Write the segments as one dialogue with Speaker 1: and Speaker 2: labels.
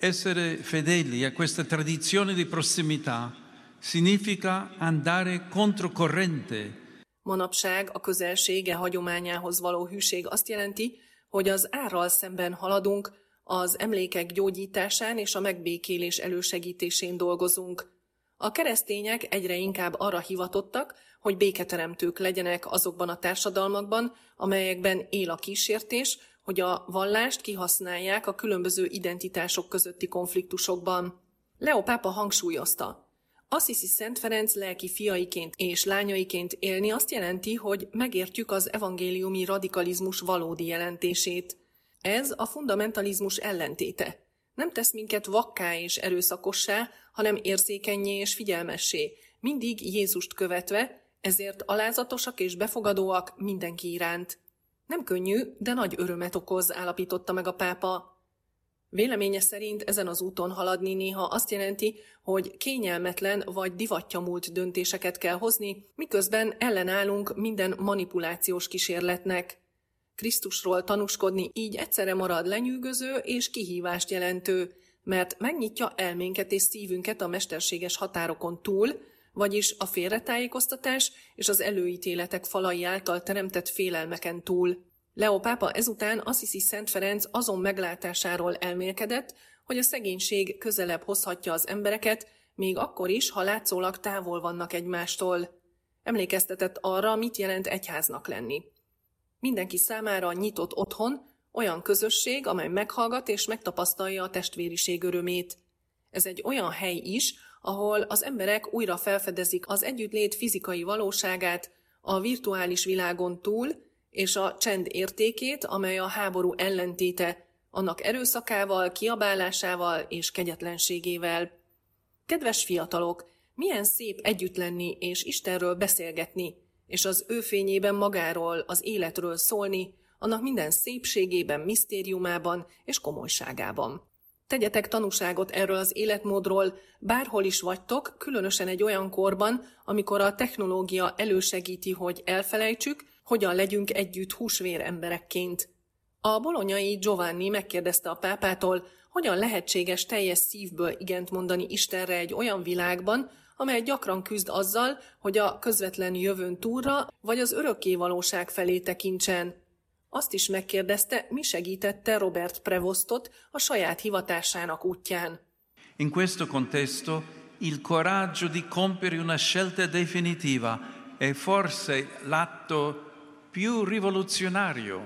Speaker 1: Essere fedeli a questa tradizione di prossimità significa andare controcorrente.
Speaker 2: Manapság a közelsége hagyományához való hűség azt jelenti, hogy az árral szemben haladunk, az emlékek gyógyításán és a megbékélés elősegítésén dolgozunk. A keresztények egyre inkább arra hivatottak, hogy béketeremtők legyenek azokban a társadalmakban, amelyekben él a kísértés, hogy a vallást kihasználják a különböző identitások közötti konfliktusokban. Leó pápa hangsúlyozta: Assisi Szent Ferenc lelki fiaiként és lányaiként élni azt jelenti, hogy megértjük az evangéliumi radikalizmus valódi jelentését. Ez a fundamentalizmus ellentéte. Nem tesz minket vakká és erőszakossá, hanem érzékennyé és figyelmessé, mindig Jézust követve, ezért alázatosak és befogadóak mindenki iránt. Nem könnyű, de nagy örömet okoz, állapította meg a pápa. Véleménye szerint ezen az úton haladni néha azt jelenti, hogy kényelmetlen vagy divattyamult döntéseket kell hozni, miközben ellenállunk minden manipulációs kísérletnek. Krisztusról tanúskodni így egyszerre marad lenyűgöző és kihívást jelentő, mert megnyitja elménket és szívünket a mesterséges határokon túl, vagyis a félretájékoztatás és az előítéletek falai által teremtett félelmeken túl. Leó pápa ezután Assisi Szent Ferenc azon meglátásáról elmélkedett, hogy a szegénység közelebb hozhatja az embereket, még akkor is, ha látszólag távol vannak egymástól. Emlékeztetett arra, mit jelent egyháznak lenni. Mindenki számára nyitott otthon, olyan közösség, amely meghallgat és megtapasztalja a testvériség örömét. Ez egy olyan hely is, ahol az emberek újra felfedezik az együttlét fizikai valóságát a virtuális világon túl, és a csend értékét, amely a háború ellentéte, annak erőszakával, kiabálásával és kegyetlenségével. Kedves fiatalok, milyen szép együtt lenni és Istenről beszélgetni, és az ő fényében magáról, az életről szólni, annak minden szépségében, misztériumában és komolyságában. Tegyetek tanúságot erről az életmódról, bárhol is vagytok, különösen egy olyan korban, amikor a technológia elősegíti, hogy elfelejtsük, hogyan legyünk együtt húsvér emberekként. A bolonyai Giovanni megkérdezte a pápától, hogyan lehetséges teljes szívből igent mondani Istenre egy olyan világban, amely gyakran küzd azzal, hogy a közvetlen jövőn túlra vagy az örökké valóság felé tekintsen. Azt is megkérdezte, mi segítette Robert Prevostot a saját hivatásának útján.
Speaker 1: In questo contesto, il coraggio di compiere una scelta definitiva è forse l'atto più rivoluzionario.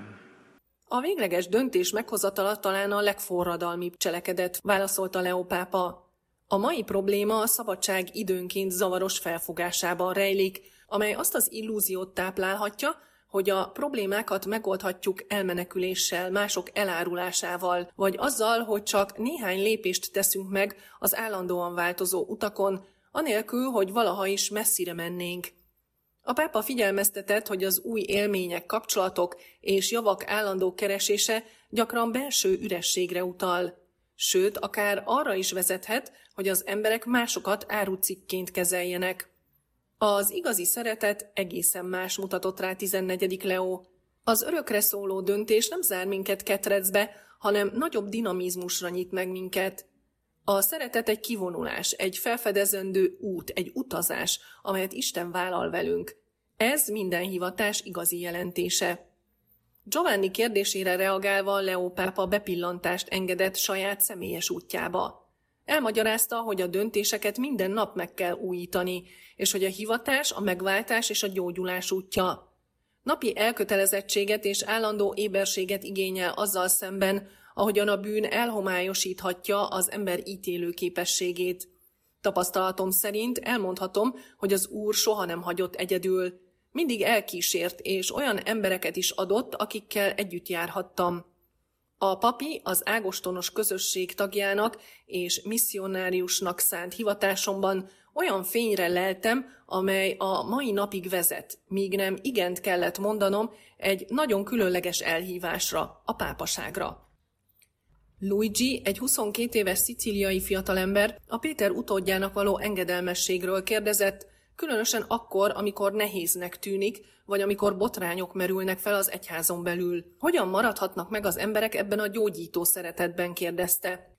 Speaker 2: A végleges döntés meghozatala talán a legforradalmibb cselekedet, válaszolta Leó pápa. A mai probléma a szabadság időnként zavaros felfogásában rejlik, amely azt az illúziót táplálhatja, hogy a problémákat megoldhatjuk elmeneküléssel, mások elárulásával, vagy azzal, hogy csak néhány lépést teszünk meg az állandóan változó utakon, anélkül, hogy valaha is messzire mennénk. A pápa figyelmeztetett, hogy az új élmények, kapcsolatok és javak állandó keresése gyakran belső ürességre utal. Sőt, akár arra is vezethet, hogy az emberek másokat árucikként kezeljenek. Az igazi szeretet egészen más, mutatott rá 14. Leó. Az örökre szóló döntés nem zár minket ketrecbe, hanem nagyobb dinamizmusra nyit meg minket. A szeretet egy kivonulás, egy felfedezendő út, egy utazás, amelyet Isten vállal velünk. Ez minden hivatás igazi jelentése. Giovanni kérdésére reagálva Leó pápa bepillantást engedett saját személyes útjába. Elmagyarázta, hogy a döntéseket minden nap meg kell újítani, és hogy a hivatás, a megváltás és a gyógyulás útja. Napi elkötelezettséget és állandó éberséget igényel azzal szemben, ahogyan a bűn elhomályosíthatja az ember ítélő képességét. Tapasztalatom szerint elmondhatom, hogy az Úr soha nem hagyott egyedül. Mindig elkísért, és olyan embereket is adott, akikkel együtt járhattam. A papi az ágostonos közösség tagjának és misszionáriusnak szánt hivatásomban olyan fényre leltem, amely a mai napig vezet, míg nem igent kellett mondanom egy nagyon különleges elhívásra, a pápaságra. Luigi, egy 22 éves szicíliai fiatalember, a Péter utódjának való engedelmességről kérdezett, különösen akkor, amikor nehéznek tűnik, vagy amikor botrányok merülnek fel az egyházon belül. Hogyan maradhatnak meg az emberek ebben a gyógyító szeretetben, kérdezte.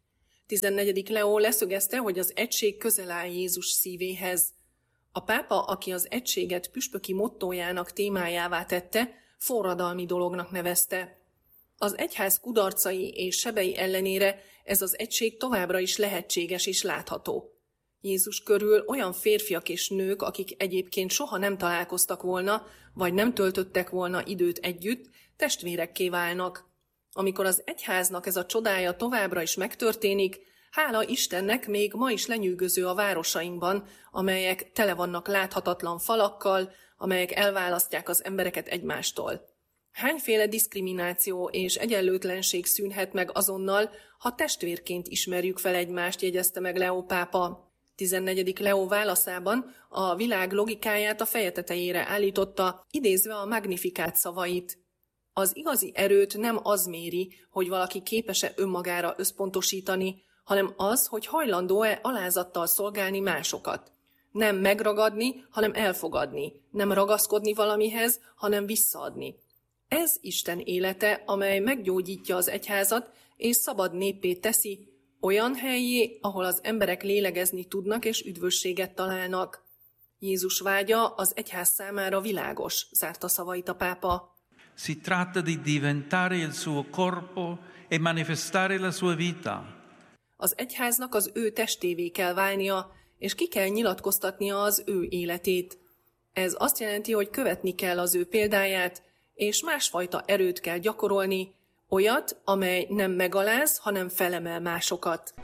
Speaker 2: 14. Leó leszögezte, hogy az egység közel áll Jézus szívéhez. A pápa, aki az egységet püspöki mottójának témájává tette, forradalmi dolognak nevezte. Az egyház kudarcai és sebei ellenére ez az egység továbbra is lehetséges és látható. Jézus körül olyan férfiak és nők, akik egyébként soha nem találkoztak volna, vagy nem töltöttek volna időt együtt, testvérekké válnak. Amikor az egyháznak ez a csodája továbbra is megtörténik, hála Istennek még ma is lenyűgöző a városainkban, amelyek tele vannak láthatatlan falakkal, amelyek elválasztják az embereket egymástól. Hányféle diszkrimináció és egyenlőtlenség szűnhet meg azonnal, ha testvérként ismerjük fel egymást, jegyezte meg Leó pápa. 14. Leó válaszában a világ logikáját a feje tetejére állította, idézve a Magnificat szavait. Az igazi erőt nem az méri, hogy valaki képes-e önmagára összpontosítani, hanem az, hogy hajlandó-e alázattal szolgálni másokat. Nem megragadni, hanem elfogadni. Nem ragaszkodni valamihez, hanem visszaadni. Ez Isten élete, amely meggyógyítja az egyházat, és szabad néppé teszi, olyan helyé, ahol az emberek lélegezni tudnak és üdvösséget találnak. Jézus vágya az egyház számára világos, zárta szavait a pápa.
Speaker 1: Si tratta di diventare il suo corpo e manifestare la sua vita.
Speaker 2: Az egyháznak az ő testévé kell válnia, és ki kell nyilatkoztatnia az ő életét. Ez azt jelenti, hogy követni kell az ő példáját, és másfajta erőt kell gyakorolni, olyat, amely nem megaláz, hanem felemel másokat.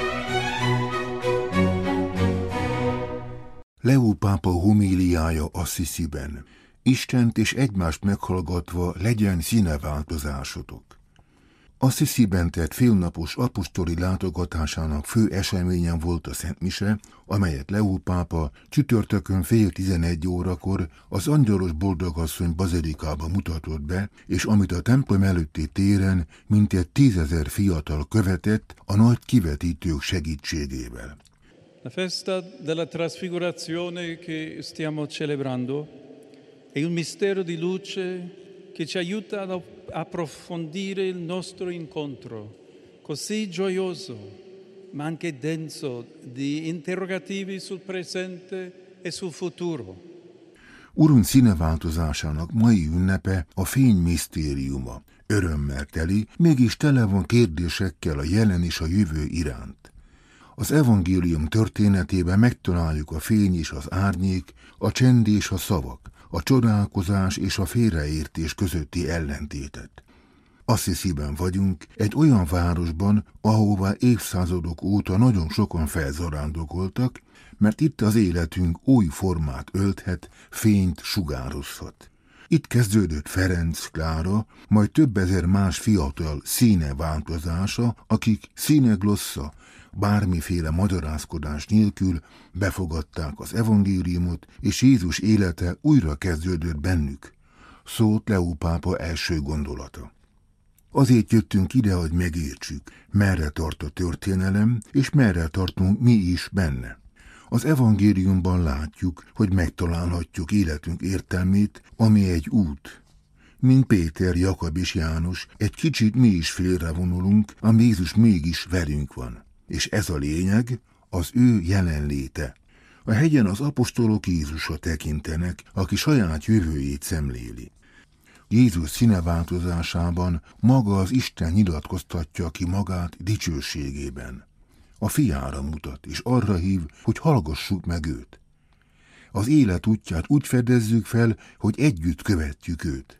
Speaker 3: Leó pápa homíliája Assisiben. Istent és egymást meghallgatva legyen színeváltozásotok. Assisiben tett félnapos apostoli látogatásának fő eseményen volt a Szentmise, amelyet Leó pápa csütörtökön 10:11 az Angyalos Boldogasszony bazilikába mutatott be, és amit a templom előtti téren mintegy 10 000 fiatal követett a nagy kivetítők segítségével.
Speaker 1: La festa della trasfigurazione che stiamo celebrando è un mistero di luce che ci aiuta ad approfondire il nostro incontro, così gioioso, ma anche denso di interrogativi sul presente e sul futuro.
Speaker 3: Urunk színeváltozásának mai ünnepe a fény misztériuma. Örömmel teli, mégis tele van kérdésekkel a jelen és a jövő iránt. Az evangélium történetében megtaláljuk a fény és az árnyék, a csend és a szavak, a csodálkozás és a félreértés közötti ellentétet. Assisiben vagyunk, egy olyan városban, ahová évszázadok óta nagyon sokan felzarándokoltak, mert itt az életünk új formát ölthet, fényt sugározhat. Itt kezdődött Ferenc, Klára, majd több ezer más fiatal színe változása, akik színe glossa, bármiféle magyarázkodás nélkül befogadták az evangéliumot, és Jézus élete újra kezdődött bennük. Szólt Leó pápa első gondolata. Azért jöttünk ide, hogy megértsük, merre tart a történelem, és merre tartunk mi is benne. Az evangéliumban látjuk, hogy megtalálhatjuk életünk értelmét, ami egy út. Mint Péter, Jakab és János, egy kicsit mi is félrevonulunk, ám Jézus mégis velünk van. És ez a lényeg, az ő jelenléte. A hegyen az apostolok Jézusra tekintenek, aki saját jövőjét szemléli. Jézus színeváltozásában maga az Isten nyilatkoztatja ki magát dicsőségében. A fiára mutat, és arra hív, hogy hallgassuk meg őt. Az élet útját úgy fedezzük fel, hogy együtt követjük őt.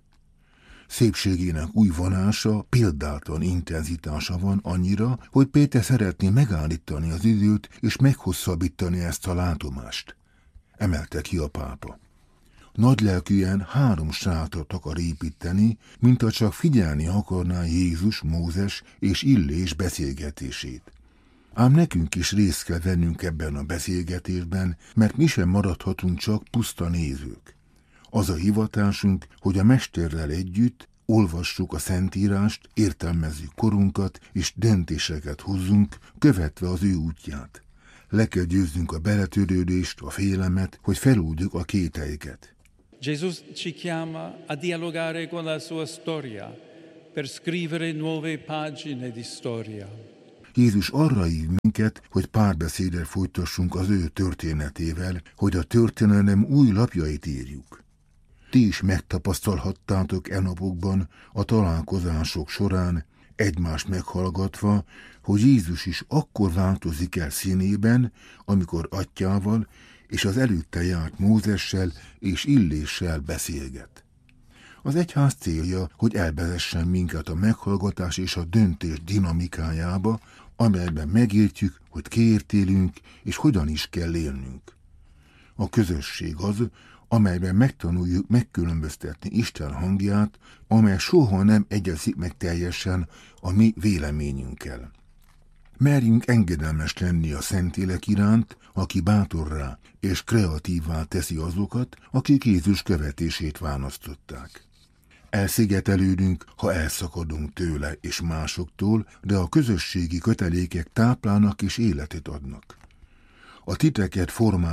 Speaker 3: Szépségének új vonása, példátlan intenzitása van annyira, hogy Péter szeretné megállítani az időt és meghosszabbítani ezt a látomást. Emelte ki a pápa. Nagylelkűen 3 sátot akar építeni, mintha csak figyelni akarná Jézus, Mózes és Illés beszélgetését. Ám nekünk is részt kell vennünk ebben a beszélgetésben, mert mi sem maradhatunk csak puszta nézők. Az a hivatásunk, hogy a Mesterrel együtt olvassuk a Szentírást, értelmezzük korunkat és döntéseket hozzunk, követve az ő útját. Le kell győznünk a beletörődést, a félemet, hogy feloldjuk a kételyeket.
Speaker 1: Gesù ci chiama a dialogare con la sua storia per scrivere nuove pagine di storia.
Speaker 3: Jézus arra hív minket, hogy párbeszédet folytassunk az ő történetével, hogy a történelem új lapjait írjuk. Ti is megtapasztalhattátok e napokban a találkozások során, egymást meghallgatva, hogy Jézus is akkor változik el színében, amikor atyával és az előtte járt Mózessel és Illéssel beszélget. Az egyház célja, hogy elvezessen minket a meghallgatás és a döntés dinamikájába, amelyben megértjük, hogy kiért élünk és hogyan is kell élnünk. A közösség az, amelyben megtanuljuk megkülönböztetni Isten hangját, amely soha nem egyezik meg teljesen a mi véleményünkkel. Merjünk engedelmes lenni a Szentlélek iránt, aki bátorrá és kreatívvá teszi azokat, akik Jézus követését választották. Elszigetelődünk, ha elszakadunk tőle és másoktól, de a közösségi kötelékek táplálnak és életet adnak. A titeket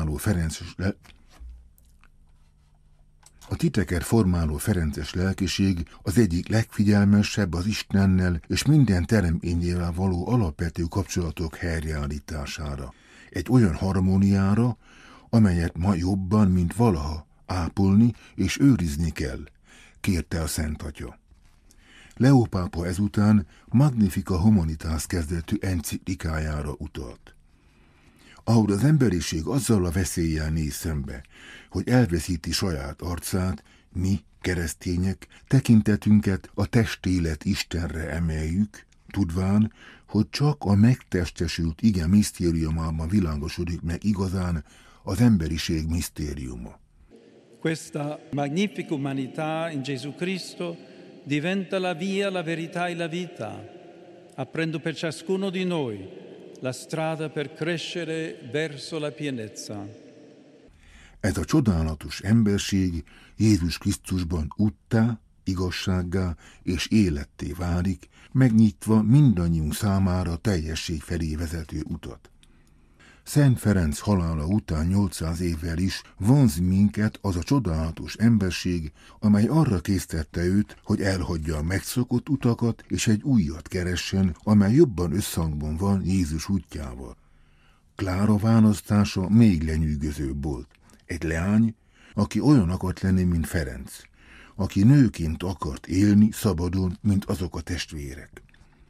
Speaker 3: formáló ferences lelkiség az egyik legfigyelmesebb az Istennel és minden teremtményével való alapvető kapcsolatok helyreállítására. Egy olyan harmóniára, amelyet ma jobban, mint valaha ápolni és őrizni kell, kérte a Szent Atya. Leó pápa ezután Magnificat Humanitas kezdetű enciklikájára utalt. Ahol az emberiség azzal a veszéllyel néz szembe, hogy elveszíti saját arcát, mi, keresztények, tekintetünket a testélet Istenre emeljük, tudván, hogy csak a megtestesült ige misztériumában világosodik meg igazán az emberiség misztériuma.
Speaker 1: Questa magnifica umanità in Gesù Cristo diventa la via, la verità e la vita, aprendo per ciascuno di noi la strada per crescere verso la pienezza.
Speaker 3: Ez a csodálatos emberség Jézus Krisztusban úttá, igazsággá és életté válik, megnyitva mindannyiunk számára teljesség felé vezető utat. Szent Ferenc halála után 800 évvel is vonz minket az a csodálatos emberség, amely arra késztette őt, hogy elhagyja a megszokott utakat és egy újat keressen, amely jobban összhangban van Jézus útjával. Klára választása még lenyűgözőbb volt. Egy leány, aki olyan akart lenni, mint Ferenc, aki nőként akart élni szabadon, mint azok a testvérek.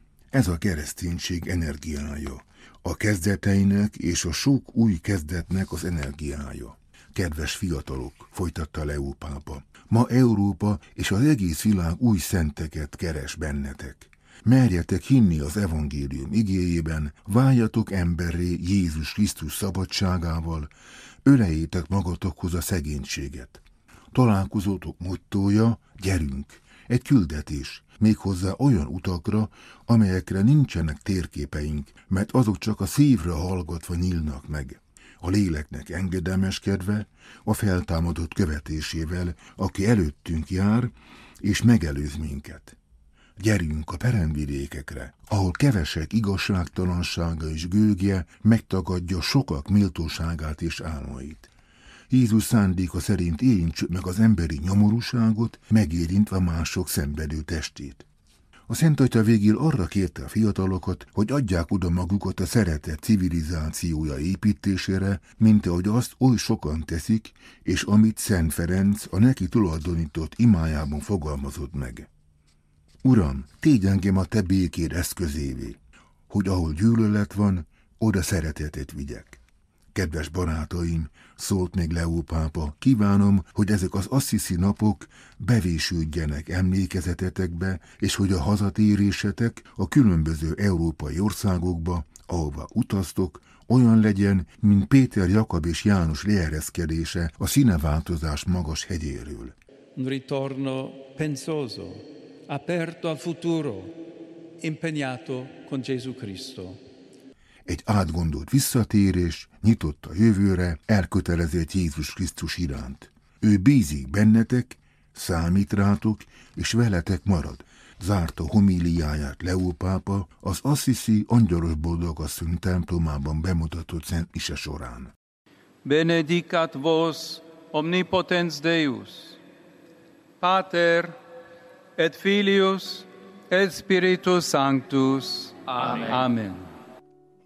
Speaker 3: Ez a kereszténység energiája, a kezdeteinek és a sok új kezdetnek az energiája. Kedves fiatalok, folytatta Leó pápa, ma Európa és az egész világ új szenteket keres bennetek. Merjetek hinni az evangélium igéjében, váljatok emberré Jézus Krisztus szabadságával, öleljétek magatokhoz a szegénységet. Találkozótok mottója, gyerünk, egy küldetés, méghozzá olyan utakra, amelyekre nincsenek térképeink, mert azok csak a szívre hallgatva nyílnak meg. A léleknek engedelmeskedve, a feltámadott követésével, aki előttünk jár, és megelőz minket. Gyerünk a peremvidékekre, ahol kevesek igazságtalansága és gőgje megtagadja sokak méltóságát és álmait. Jézus szándéka szerint érintsük meg az emberi nyomorúságot, megérintve mások szenvedő testét. A Szent Atya végül arra kérte a fiatalokat, hogy adják oda magukat a szeretet civilizációja építésére, mint ahogy azt oly sokan teszik, és amit Szent Ferenc a neki tulajdonított imájában fogalmazott meg. Uram, tégy engem a te békéd eszközévé, hogy ahol gyűlölet van, oda szeretetet vigyek. Kedves barátaim, szólt még Leó pápa, kívánom, hogy ezek az assisi napok bevésődjenek emlékezetetekbe, és hogy a hazatérésetek a különböző európai országokba, ahova utaztok, olyan legyen, mint Péter, Jakab és János leereszkedése a színeváltozás magas hegyéről.
Speaker 1: Un ritorno pensoso, aperto al futuro, impegnato con Gesù Cristo.
Speaker 3: Egy átgondolt visszatérés, nyitott a jövőre, elkötelezett Jézus Krisztus iránt. Ő bízik bennetek, számít rátok, és veletek marad. Zárta homíliáját Leó pápa az Assisi Angyalos Boldogasszony templomában bemutatott szent mise során.
Speaker 1: Benedicat vos omnipotens Deus, Pater et Filius et Spiritus Sanctus. Amen. Amen.